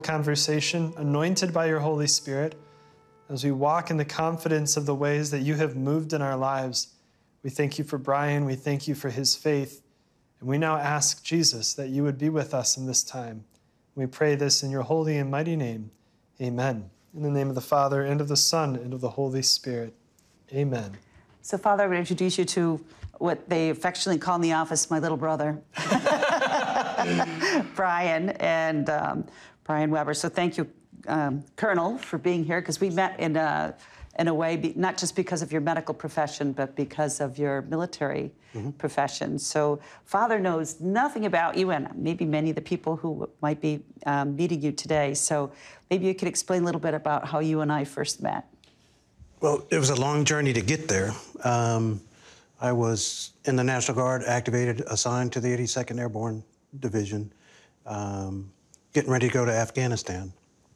conversation, anointed by your Holy Spirit, as we walk in the confidence of the ways that you have moved in our lives. We thank you for Brian. We thank you for his faith. And we now ask, Jesus, that you would be with us in this time. We pray this in your holy and mighty name. Amen. In the name of the Father, and of the Son, and of the Holy Spirit. Amen. So, Father, I would introduce you to what they affectionately call in the office my little brother, Brian, and Brian Weber. So thank you, Colonel, for being here, because we met in a way, not just because of your medical profession, but because of your military profession. So Father knows nothing about you, and maybe many of the people who might be meeting you today. So maybe you could explain a little bit about how you and I first met. Well, it was a long journey to get there. I was in the National Guard, activated, assigned to the 82nd Airborne Division, getting ready to go to Afghanistan.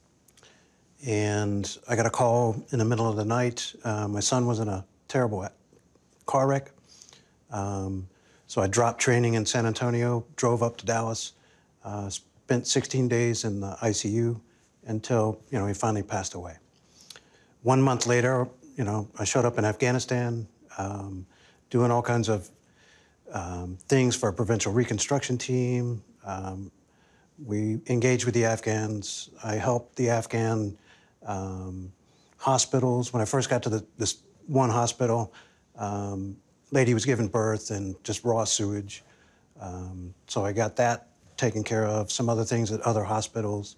And I got a call in the middle of the night. My son was in a terrible car wreck. So I dropped training in San Antonio, drove up to Dallas, spent 16 days in the ICU until, he finally passed away. 1 month later, I showed up in Afghanistan, doing all kinds of things for a provincial reconstruction team. We engaged with the Afghans. I helped the Afghan hospitals. When I first got to this one hospital, lady was giving birth in just raw sewage. So I got that taken care of. Some other things at other hospitals.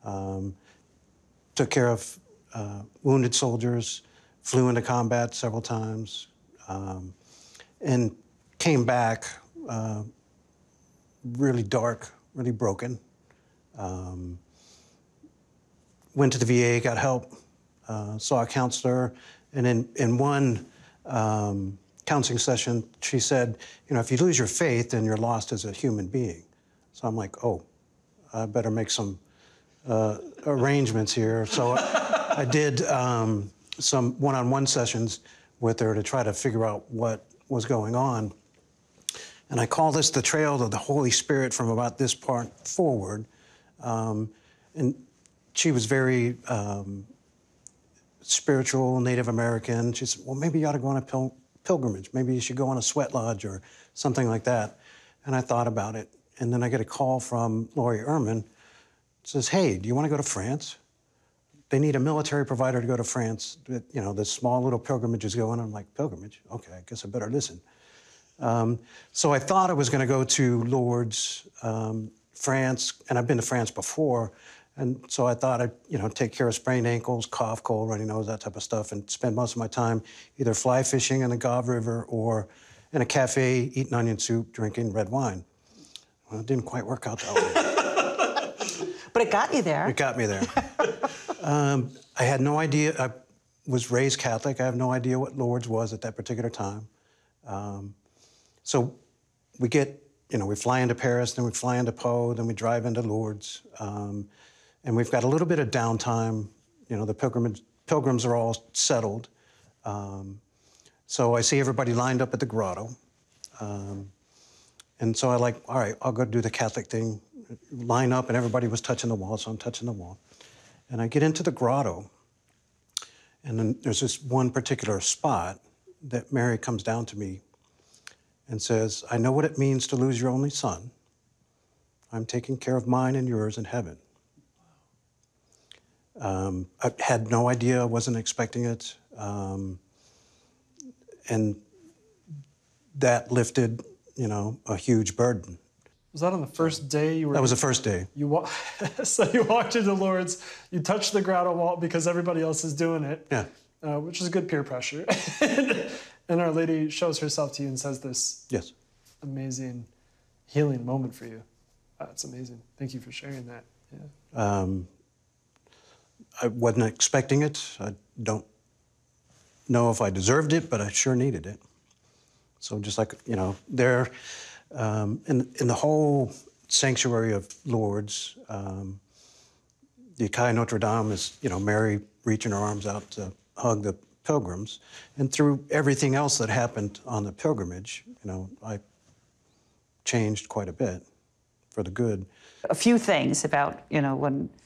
Took care of wounded soldiers, flew into combat several times, and came back really dark, really broken. Went to the VA, got help, saw a counselor, and in one counseling session, she said, if you lose your faith, then you're lost as a human being. So I'm like, oh, I better make some arrangements here. So I did some one-on-one sessions with her to try to figure out what was going on. And I call this the trail of the Holy Spirit from about this part forward. And she was very spiritual, Native American. She said, well, maybe you ought to go on a pilgrimage. Maybe you should go on a sweat lodge or something like that. And I thought about it. And then I get a call from Lori Ehrman. It says, hey, do you want to go to France? They need a military provider to go to France. This small little pilgrimage is going. I'm like, pilgrimage? Okay, I guess I better listen. So I thought I was going to go to Lourdes, France, and I've been to France before. And so I thought I'd, take care of sprained ankles, cough, cold, runny nose, that type of stuff, and spend most of my time either fly fishing in the Gave River or in a cafe, eating onion soup, drinking red wine. Well, it didn't quite work out that way. But it got you there. It got me there. I had no idea. I was raised Catholic. I have no idea what Lourdes was at that particular time. So we get, we fly into Paris, then we fly into Pau, then we drive into Lourdes. And we've got a little bit of downtime. The pilgrims are all settled. So I see everybody lined up at the grotto. And so I all right, I'll go do the Catholic thing, line up, and everybody was touching the wall, so I'm touching the wall. And I get into the grotto, and then there's this one particular spot that Mary comes down to me and says, I know what it means to lose your only son. I'm taking care of mine and yours in heaven. I had no idea, I wasn't expecting it. And that lifted, a huge burden. Was that on the first day you were? That was the first day. So you walked into Lourdes, you touched the grotto wall because everybody else is doing it. Yeah. Which is good peer pressure. And Our Lady shows herself to you and says this yes. amazing healing moment for you. It's amazing. Thank you for sharing that. Yeah. I wasn't expecting it. I don't know if I deserved it, but I sure needed it. So just like, there, in the whole sanctuary of Lourdes, the Caille Notre Dame is, Mary reaching her arms out to hug the pilgrims. And through everything else that happened on the pilgrimage, I changed quite a bit for the good. A few things about, when